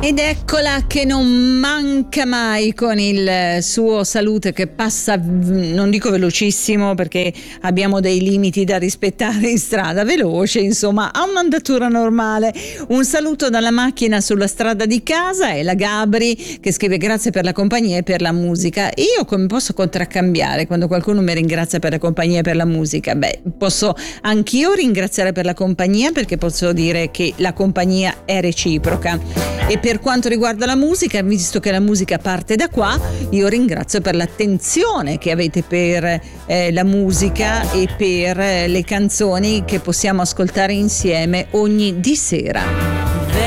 Ed eccola che non manca mai con il suo saluto che passa, non dico velocissimo perché abbiamo dei limiti da rispettare in strada, veloce insomma, ha un'andatura normale. Un saluto dalla macchina sulla strada di casa, è la Gabri che scrive: grazie per la compagnia e per la musica. Io come posso contraccambiare quando qualcuno mi ringrazia per la compagnia e per la musica? Beh, posso anch'io ringraziare per la compagnia, perché posso dire che la compagnia è reciproca. E per quanto riguarda la musica, visto che la musica parte da qua, io ringrazio per l'attenzione che avete per la musica e per le canzoni che possiamo ascoltare insieme ogni di sera.